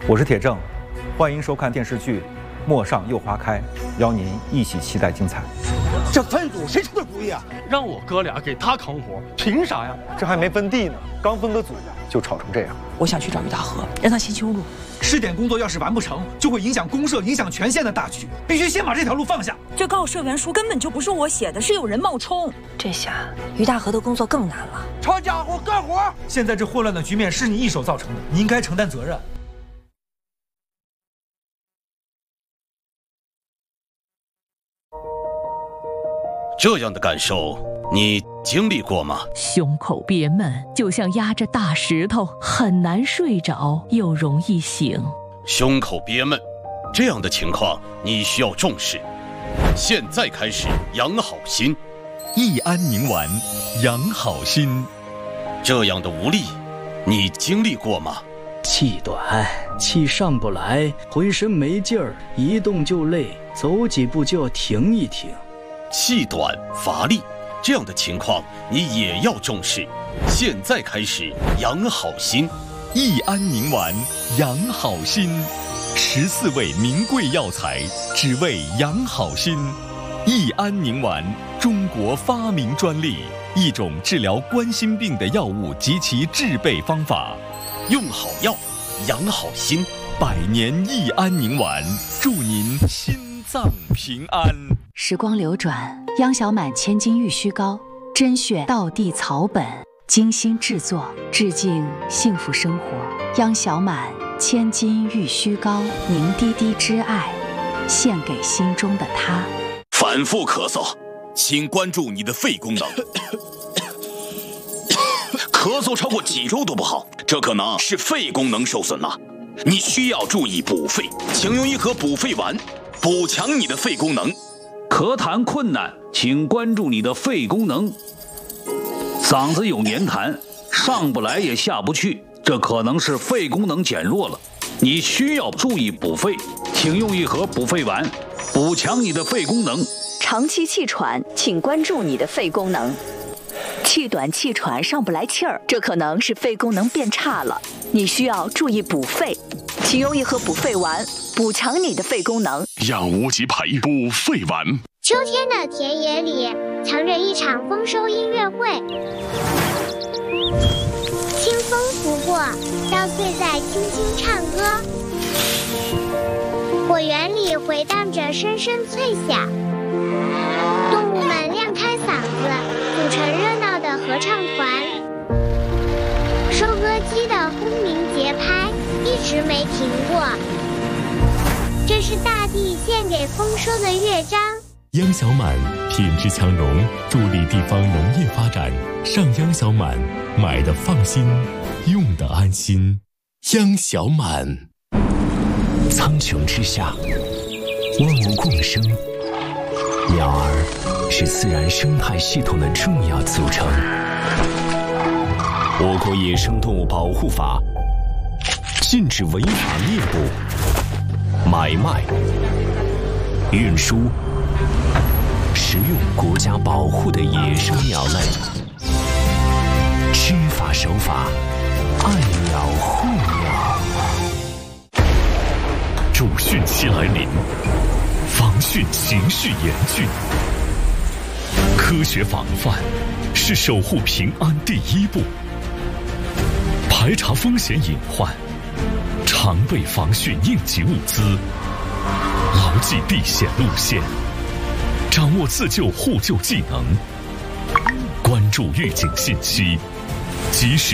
我是铁正，欢迎收看电视剧《陌上又花开》，邀您一起期待精彩。 这分组谁出的主意啊？ 让我哥俩给他扛活，凭啥呀？ 这还没分地呢，刚分个组就吵成这样。 我想去找于大河，让他先修路。 试点工作要是完不成，就会影响公社、影响全县的大局，必须先把这条路放下。 这告社员书根本就不是我写的，是有人冒充。这下于大河的工作更难了。 抄家伙干活！ 现在这混乱的局面是你一手造成的，你应该承担责任。 这样的感受，你经历过吗？ 胸口憋闷，就像压着大石头，很难睡着，又容易醒。 胸口憋闷，这样的情况你需要重视。现在开始养好心， 益安宁丸养好心。 这样的无力，你经历过吗？ 气短，气上不来，浑身没劲儿，一动就累，走几步就要停一停。 气短乏力，这样的情况你也要重视。现在开始养好心， 益安宁丸养好心，14味名贵药材，只为养好心。益安宁丸，中国发明专利，一种治疗冠心病的药物及其制备方法。 用好药，养好心 ，100年益安宁丸，祝您心脏平安。 时光流转，央小满千金玉虚膏，甄选道地草本，精心制作，致敬幸福生活。央小满千金玉虚膏，凝滴滴之爱，献给心中的他。 反复咳嗽，请关注你的肺功能。咳嗽超过几周都不好，这可能是肺功能受损了，你需要注意补肺，请用一盒补肺丸，补强你的肺功能。 咳痰困难，请关注你的肺功能。嗓子有黏痰，上不来也下不去，这可能是肺功能减弱了，你需要注意补肺，请用一盒补肺丸，补强你的肺功能。 长期气喘，请关注你的肺功能。气短气喘上不来气儿，这可能是肺功能变差了，你需要注意补肺，请用一盒补肺丸，补强你的肺功能。 养无极培补肺丸。 秋天的田野里藏着一场丰收音乐会，清风拂过，稻穗在轻轻唱歌，果园里回荡着声声脆响，动物们亮开嗓子，组成热闹的合唱团，收割机的轰鸣节拍一直没停过，这是大地献给丰收的乐章。 央小满品质强农，助力地方农业发展。上央小满，买的放心，用的安心。央小满。 苍穹之下，万物共生，鸟儿是自然生态系统的重要组成。我国野生动物保护法禁止违法猎捕、买卖、运输、食用国家保护的野生鸟类，知法守法，爱鸟护鸟。 主汛期来临，防汛形势严峻，科学防范是守护平安第一步。排查风险隐患，常备防汛应急物资，牢记避险路线，掌握自救互救技能，关注预警信息，及时